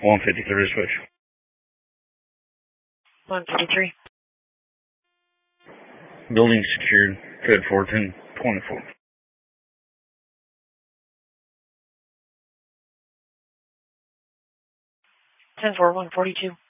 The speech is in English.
153 switch. 153. Building secured. Code 41024. 10-4, 142.